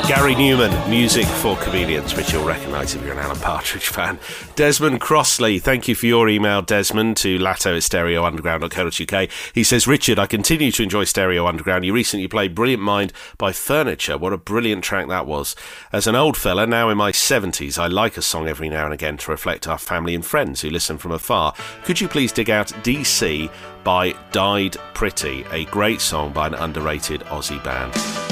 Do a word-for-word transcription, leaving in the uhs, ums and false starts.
Gary Newman, music for comedians, which you'll recognise if you're an Alan Partridge fan. Desmond Crossley, thank you for your email, Desmond, to latto at stereo underground dot co dot uk. He says, Richard, I continue to enjoy Stereo Underground. You recently played Brilliant Mind by Furniture. What a brilliant track that was. As an old fella, now in my seventies, I like a song every now and again to reflect our family and friends who listen from afar. Could you please dig out D C by Died Pretty, a great song by an underrated Aussie band?